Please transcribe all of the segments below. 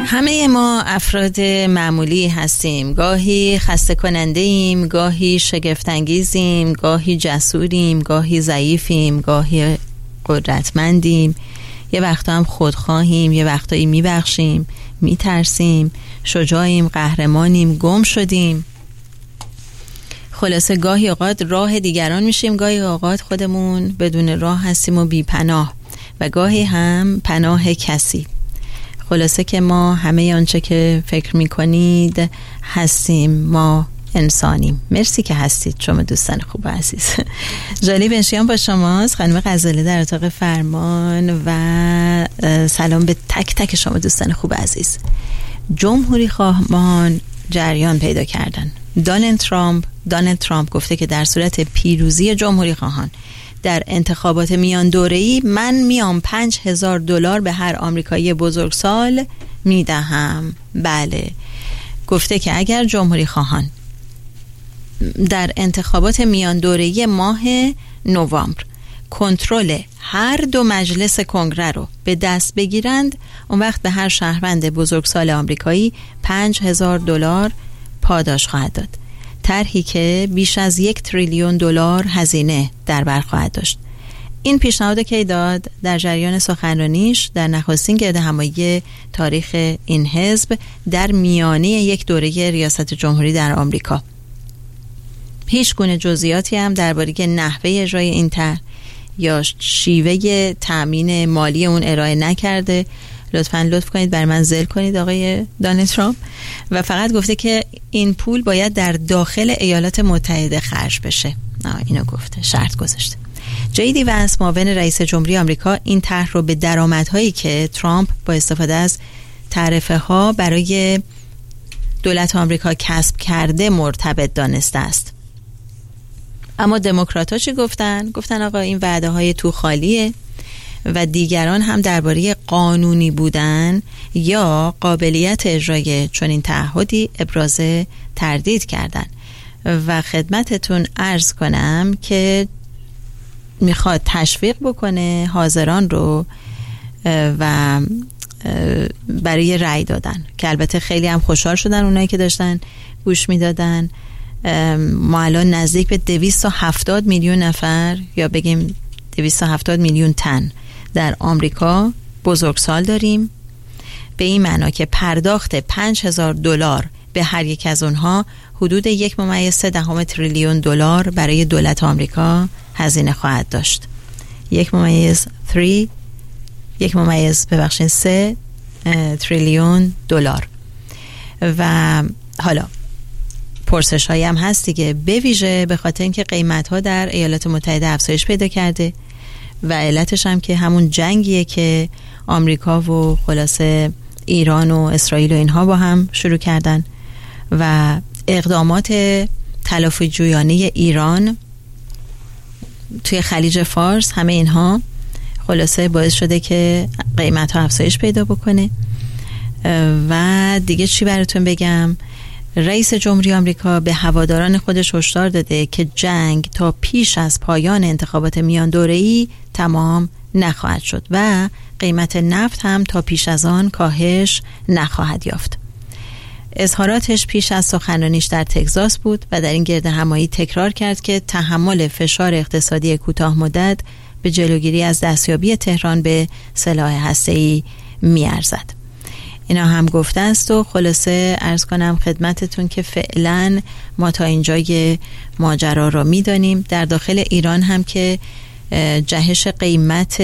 همه ما افراد معمولی هستیم، گاهی خسته کننده ایم، گاهی شگفت‌انگیزیم، گاهی جسوریم، گاهی ضعیفیم، گاهی قدرتمندیم، یه وقتا هم خودخواهیم، یه وقتایی میبخشیم، میترسیم، شجاعیم، قهرمانیم، گم شدیم. خلاصه گاهی اوقات راه دیگران میشیم، گاهی اوقات خودمون بدون راه هستیم و بی پناه، و گاهی هم پناه کسی. خلاصه که ما همه آنچه که فکر میکنید هستیم، ما انسانیم. مرسی که هستید شما دوستان خوب و عزیز. جالی بنشیان با شماست، خانم غزاله در اتاق فرمان، و سلام به تک تک شما دوستان خوب و عزیز. جمهوری خواهان جریان پیدا کردن. دونالد ترامپ گفته که در صورت پیروزی جمهوری خواهان در انتخابات میان دوره‌ای من میام $5,000 به هر آمریکایی بزرگسال میدهم. بله، گفته که اگر جمهوری خواهان در انتخابات میان دوره‌ای ماه نوامبر کنترل هر دو مجلس کنگره رو به دست بگیرند، اون وقت به هر شهروند بزرگسال آمریکایی $5,000 پاداش خواهد داد. طرحی که بیش از $1 تریلیون هزینه در بر خواهد داشت. این پیشنهاد که داد در جریان سخنرانیش در نخستین گردهمایی تاریخ این حزب در میانه یک دوره ریاست جمهوری در آمریکا. هیچ گونه جزئیاتی هم درباره نحوه اجرای این طرح یا شیوه تأمین مالی اون ارائه نکرده. لطف کنید بر من ذل کنید آقای دونالد ترامپ. و فقط گفته که این پول باید در داخل ایالات متحده خرج بشه. اینو گفته، شرط گذاشته. جی وانس معاون رئیس جمهوری آمریکا این طرح رو به درآمدهایی که ترامپ با استفاده از تعرفه ها برای دولت آمریکا کسب کرده مرتبط دانسته است. اما دموکرات‌ها چی گفتن؟ گفتن آقا این وعده های تو خالیه، و دیگران هم درباره قانونی بودن یا قابلیت اجرای چنین تعهدی ابراز تردید کردن. و خدمتتون عرض کنم که میخواد تشویق بکنه حاضران رو و برای رأی دادن، که البته خیلی هم خوشحال شدن اونایی که داشتن گوش میدادن. ما الان نزدیک به 270 میلیون نفر یا بگیم 270 میلیون تن در آمریکا بزرگسال داریم، به این معنا که پرداخت $5,000 به هر یک از اونها حدود $1.3 تریلیون برای دولت آمریکا هزینه خواهد داشت. 1.3 تریلیون $. و حالا پرسش هایی هم هست دیگه، به ویژه به خاطر اینکه قیمت ها در ایالات متحده افزایش پیدا کرده و علتش هم که همون جنگیه که آمریکا و خلاصه ایران و اسرائیل و اینها با هم شروع کردن، و اقدامات تلافی جویانه ایران توی خلیج فارس، همه اینها خلاصه باعث شده که قیمت ها افزایش پیدا بکنه. و دیگه چی براتون بگم؟ رئیس جمهوری آمریکا به هواداران خودش هشدار داده که جنگ تا پیش از پایان انتخابات میان دوره‌ای تمام نخواهد شد و قیمت نفت هم تا پیش از آن کاهش نخواهد یافت. اظهاراتش پیش از سخنرانیش در تگزاس بود و در این گردهمایی تکرار کرد که تحمل فشار اقتصادی کوتاه مدت به جلوگیری از دستیابی تهران به سلاح هسته‌ای می‌ارزد. اینا هم گفته است و خلاصه عرض کنم خدمتتون که فعلا ما تا اینجای ماجرا را میدانیم. در داخل ایران هم که جهش قیمت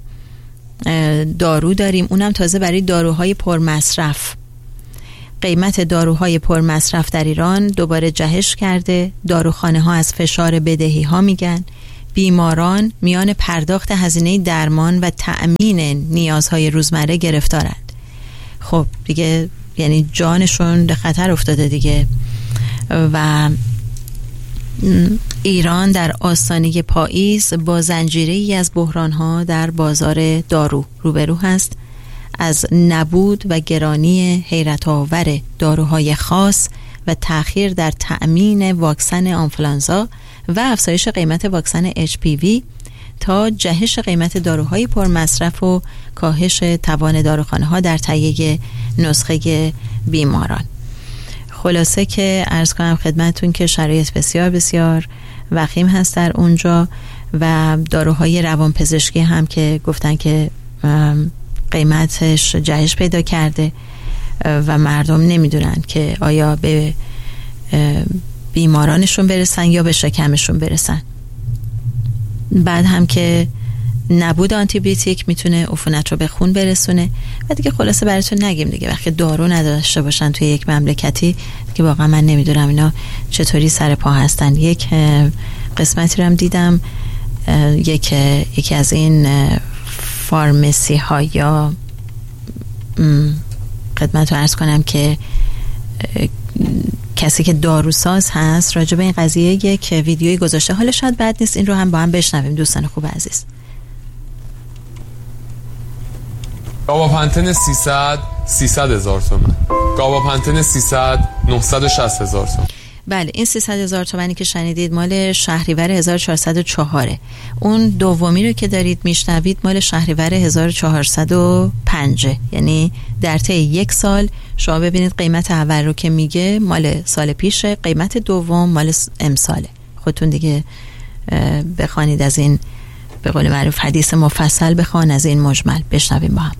دارو داریم، اونم تازه برای داروهای پرمصرف. قیمت داروهای پرمصرف در ایران دوباره جهش کرده. داروخانه ها از فشار بدهی ها میگن. بیماران میان پرداخت هزینه درمان و تأمین نیازهای روزمره گرفتارند. خب دیگه یعنی جانشون به خطر افتاده دیگه. و ایران در آستانه پاییز با زنجیره‌ای از بحران‌ها در بازار دارو روبرو هست، از نبود و گرانی حیرت‌آور داروهای خاص و تأخیر در تأمین واکسن آنفولانزا و افزایش قیمت واکسن HPV تا جهش قیمت داروهای پرمصرف و کاهش توان داروخانه‌ها در تهیه نسخه بیماران. خلاصه که عرض کنم خدمتون که شرایط بسیار بسیار وخیم هست در اونجا و داروهای روانپزشکی هم که گفتن که قیمتش جهش پیدا کرده و مردم نمیدونن که آیا به بیمارانشون برسن یا به شکمشون برسن. بعد هم که نبود آنتیبیوتیک میتونه عفونت رو به خون برسونه و دیگه خلاصه براتون نگیم دیگه وقتی دارو نداشته باشن توی یک مملکتی که واقعا من نمیدونم اینا چطوری سر پا هستن. یک قسمتی رو هم دیدم یکی از این فارمسی ها یا خدمت رو عرض کنم که کسی که داروساز هست راجع به این قضیه یک ویدیویی گذاشته. حالا شاید بد نیست این رو هم با هم بشنویم دوستان خوب عزیز. گاباپنتن 300,000 تومان، گاباپنتن 300 960,000 تومان. بله این 300,000 تومانی که شنیدید مال شهریور 1404. اون دومی رو که دارید میشنوید مال شهریور 1405. یعنی در طی یک سال شما ببینید قیمت اول رو که میگه مال سال پیشه، قیمت دوم مال امساله. خودتون دیگه بخوانید از این به قول معروف حدیث مفصل بخوان از این مجمل. بشنویم با هم.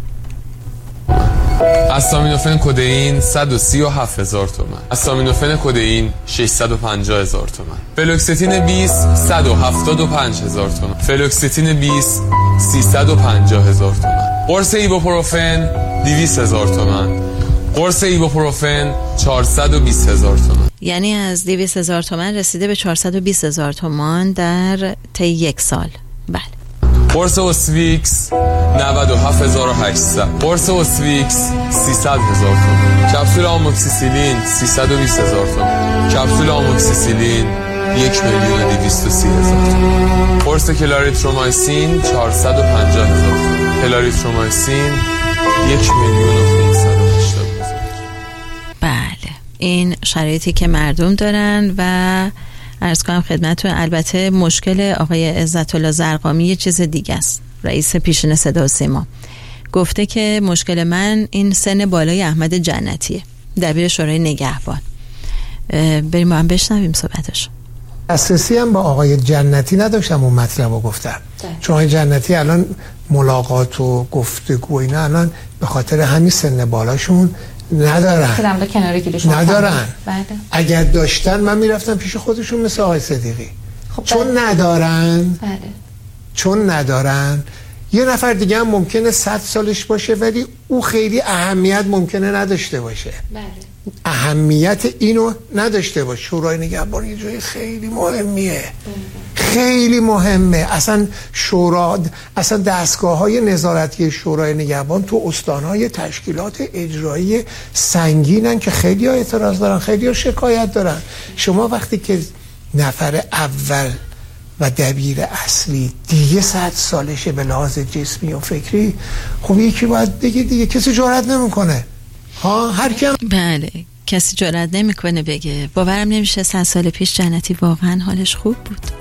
استامینوفن کدئین 137,000 تومان، استامینوفن کدئین 650,000 تومان، فلوکستین 20 175,000 تومان، فلوکستین 20 350,000 تومان، قرص ایبوپروفن 200,000 تومان، قرص ایبوپروفن 420,000 تومان. یعنی از 200,000 تومان رسیده به 420,000 تومان در طی یک سال. بله. قرص اوسویکس 97,800، قرص اوسویکس 300,000 تومان، کپسول آموکسیسیلین 320,000 تومان، کپسول آموکسیسیلین 1,230,000 تومان، قرص کلاریترومایسین 450,000 تومان، کلاریترومایسین 1,580,000. بله این شرایطی که مردم دارن و عرض کنم خدمتتون البته مشکل آقای عزت‌الله زرقامی یه چیز دیگه است. رئیس پیشین صدا و سیما گفته که مشکل من این سن بالای احمد جنتیه، دبیر شورای نگهبان. بریم ما هم بشنویم صحبتش. دسترسی هم با آقای جنتی نداشتم اون مطلب رو گفتم چون آقای جنتی الان ملاقات و گفتگو اینا الان به خاطر همین سن بالاشون ندارن. بله. اگر داشتن من میرفتم پیش خودشون مثل آقای صدیقی. خب چون ندارن. بله. چون ندارن یه نفر دیگه هم ممکنه 100 سالش باشه ولی او خیلی اهمیت ممکنه نداشته باشه. بله. اهمیت اینو نداشته باشه. شورای نگهبان یه جای خیلی مهمیه. خیلی مهمه. اصلا اصلا دستگاه‌های نظارتی شورای نگهبان تو استان‌های تشکیلات اجرایی سنگینن که خیلی ها اعتراض دارن، خیلی ها شکایت دارن. شما وقتی که نفر اول و دبیر اصلی دیگه 100 سالشه به لحاظ جسمی و فکری، خب یکی باید بگه دیگه کسی جرئت نمیکنه. هر کی بله کسی جرئت نمیکنه بگه. باورم نمیشه 100 سال پیش جنتی واقعا حالش خوب بود.